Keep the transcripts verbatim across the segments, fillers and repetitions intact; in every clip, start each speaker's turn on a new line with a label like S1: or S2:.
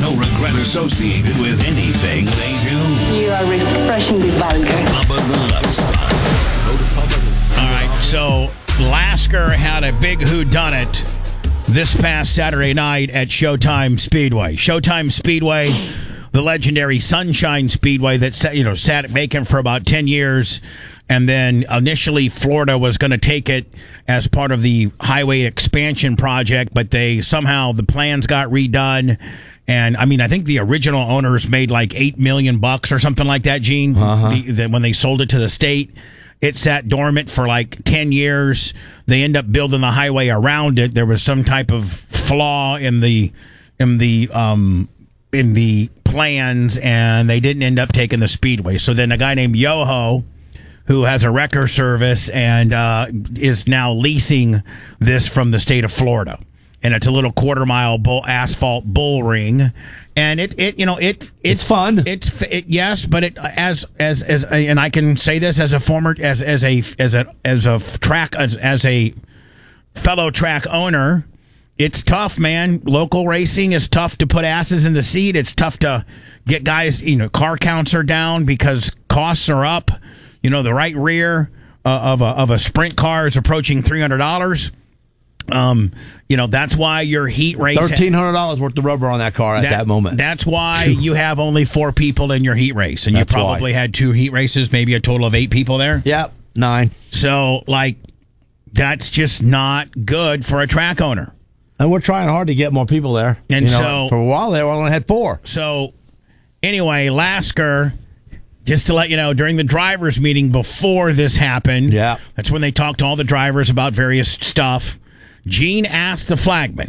S1: no regret associated with anything they do.
S2: You are refreshingly vulgar.
S1: Bubba the Love Spot. Go to Bubba.
S3: All right, so Lasker had a big whodunit this past Saturday night at Showtime Speedway. Showtime Speedway, the legendary Sunshine Speedway that sat, you know, sat vacant for about ten years. And then initially Florida was going to take it as part of the highway expansion project, but they somehow the plans got redone. And I mean, I think the original owners made like eight million bucks or something like that, Gene,
S4: Uh-huh.
S3: the, the, when they sold it to the state. It sat dormant for like ten years. They end up building the highway around it. There was some type of flaw in the in the um in the plans, and they didn't end up taking the speedway. So then a guy named Yoho, who has a wrecker service and uh, is now leasing this from the state of Florida. And it's a little quarter mile bull, asphalt bull ring. And it, it you know, it it's,
S4: It's fun.
S3: It's it, yes, but it as as as a, and I can say this as a former as as a as a as a track as, as a fellow track owner, it's tough, man. Local racing is tough to put asses in the seat. It's tough to get guys, you know, car counts are down because costs are up. You know, the right rear uh, of a of a sprint car is approaching three hundred dollars. Um, you know, that's why your heat race
S4: thirteen hundred dollars worth of rubber on that car at that, that moment.
S3: That's why you have only four people in your heat race, and
S4: That's
S3: you probably
S4: why.
S3: had two heat races, maybe a total of eight people there.
S4: Yep, nine.
S3: So, like, that's just not good for a track owner.
S4: And we're trying hard to get more people there.
S3: And
S4: you know,
S3: so
S4: for a while there, we only had four.
S3: So, anyway, Lasker, just to let you know, during the drivers' meeting before this happened,
S4: Yeah.
S3: that's when they talked to all the drivers about various stuff. Gene asked the flagman,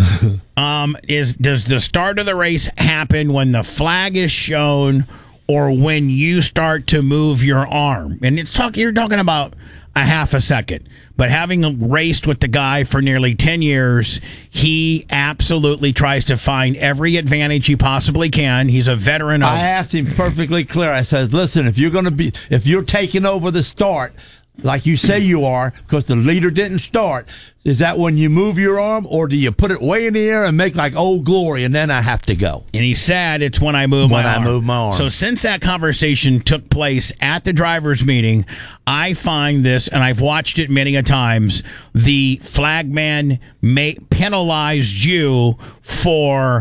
S3: um, "Is does the start of the race happen when the flag is shown, or when you start to move your arm?" And it's talk you're talking about a half a second. But having raced with the guy for nearly ten years, he absolutely tries to find every advantage he possibly can. He's a veteran of...
S4: I asked him perfectly clear. I said, listen, if you're going to be, if you're taking over the start, like you say you are, because the leader didn't start, is that when you move your arm, or do you put it way in the air and make like Old Glory, and then I have to go?
S3: And he said it's when I move
S4: When
S3: my
S4: I
S3: arm.
S4: move my arm.
S3: So since that conversation took place at the drivers' meeting, I find this, and I've watched it many a times, the flagman may penalized you for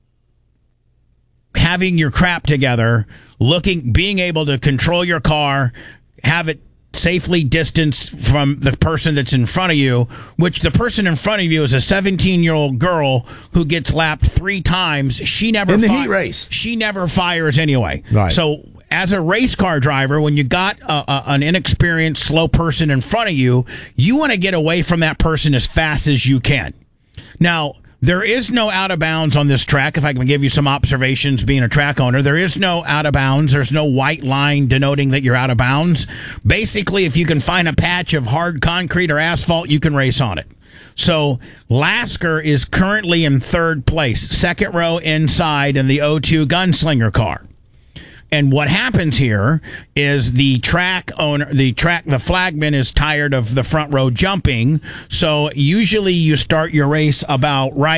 S3: having your crap together, looking, being able to control your car, have it safely distanced from the person that's in front of you, which the person in front of you is a seventeen-year-old girl who gets lapped three times. She never
S4: In the
S3: fi-
S4: heat race.
S3: She never fires anyway.
S4: Right.
S3: So as a race car driver, when you got a, a, an inexperienced, slow person in front of you, you want to get away from that person as fast as you can. Now, there is no out of bounds on this track. If I can give you some observations being a track owner, there is no out of bounds. There's no white line denoting that you're out of bounds. Basically, if you can find a patch of hard concrete or asphalt, you can race on it. So Lasker is currently in third place, second row inside in the O two Gunslinger car. And what happens here is the track owner, the track, the flagman is tired of the front row jumping. So usually you start your race about right